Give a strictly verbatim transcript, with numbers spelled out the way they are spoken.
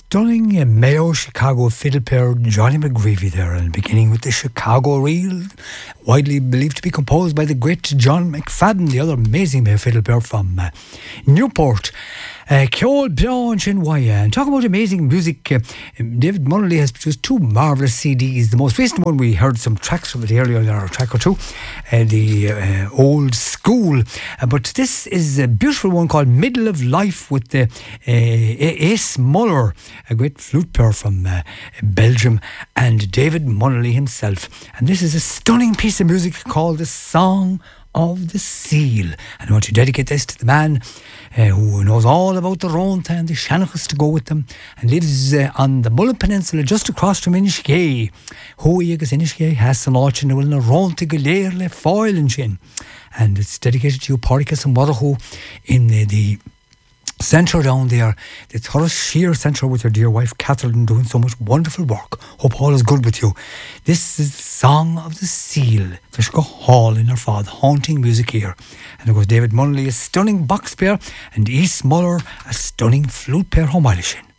stunning uh, Mayo Chicago fiddle player Johnny McGreevy there, and beginning with the Chicago Reel, widely believed to be composed by the great John McFadden, the other amazing Mayo fiddle player from uh, Newport. Uh, Ceol Blanche and Waya. And talking about amazing music, uh, David Munnelly has produced two marvellous C Ds. The most recent one, we heard some tracks from it earlier, or a track or two, uh, the uh, Old School. Uh, but this is a beautiful one called Middle of Life with the, uh, Ace Muller, a great flute player from uh, Belgium, and David Munnelly himself. And this is a stunning piece of music called The Song of the Seal. And I want to dedicate this to the man uh, who knows all about the Ronta and the Shanachas to go with them, and lives uh, on the Mullen Peninsula just across from Inishgay. Hui agus Inishgay has an orchin will na Ronta Galerle foil and shin. And it's dedicated to you, Poricus and Wadahu, in uh, the centre down there, the Thurles Shear Centre, with your dear wife Catherine, doing so much wonderful work. Hope all is good with you. This is the Song of the Seal. Fishko Hall in her father, haunting music here. And of course David Munnelly, a stunning box player, and Ace Muller, a stunning flute player, Homelishin.